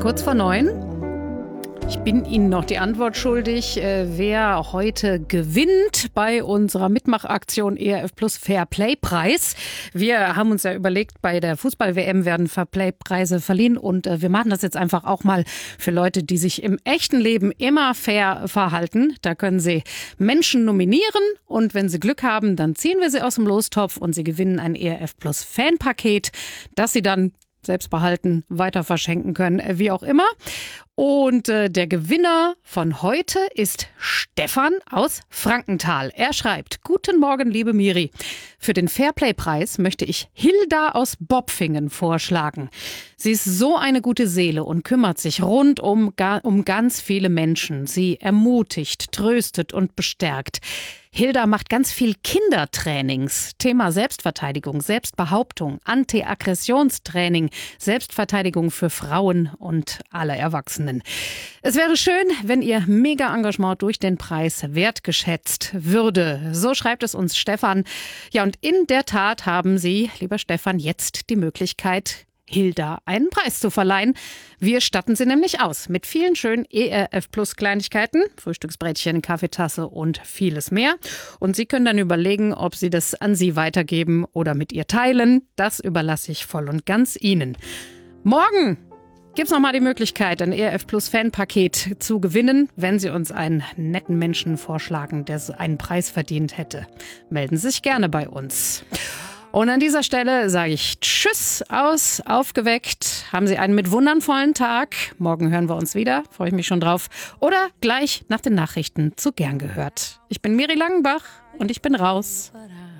kurz vor 9. Ich bin Ihnen noch die Antwort schuldig, wer heute gewinnt bei unserer Mitmachaktion ERF Plus Fairplay-Preis. Wir haben uns ja überlegt, bei der Fußball-WM werden Fairplay-Preise verliehen und wir machen das jetzt einfach auch mal für Leute, die sich im echten Leben immer fair verhalten. Da können Sie Menschen nominieren und wenn Sie Glück haben, dann ziehen wir sie aus dem Lostopf und Sie gewinnen ein ERF Plus Fanpaket, das Sie dann selbst behalten, weiter verschenken können, wie auch immer. Und der Gewinner von heute ist Stefan aus Frankenthal. Er schreibt: Guten Morgen, liebe Miri. Für den Fairplay-Preis möchte ich Hilda aus Bopfingen vorschlagen. Sie ist so eine gute Seele und kümmert sich rund um ganz viele Menschen. Sie ermutigt, tröstet und bestärkt. Hilda macht ganz viel Kindertrainings. Thema Selbstverteidigung, Selbstbehauptung, Anti-Aggressionstraining, Selbstverteidigung für Frauen und alle Erwachsenen. Es wäre schön, wenn Ihr Mega-Engagement durch den Preis wertgeschätzt würde. So schreibt es uns Stefan. Ja, und in der Tat haben Sie, lieber Stefan, jetzt die Möglichkeit, Hilda einen Preis zu verleihen. Wir statten sie nämlich aus mit vielen schönen ERF Plus Kleinigkeiten, Frühstücksbrettchen, Kaffeetasse und vieles mehr. Und Sie können dann überlegen, ob Sie das an sie weitergeben oder mit ihr teilen. Das überlasse ich voll und ganz Ihnen. Morgen gibt's nochmal die Möglichkeit, ein ERF Plus Fanpaket zu gewinnen, wenn Sie uns einen netten Menschen vorschlagen, der einen Preis verdient hätte. Melden Sie sich gerne bei uns. Und an dieser Stelle sage ich Tschüss aus Aufgeweckt. Haben Sie einen mit wundervollen Tag. Morgen hören wir uns wieder, freue ich mich schon drauf. Oder gleich nach den Nachrichten zu Gern gehört. Ich bin Miri Langenbach und ich bin raus.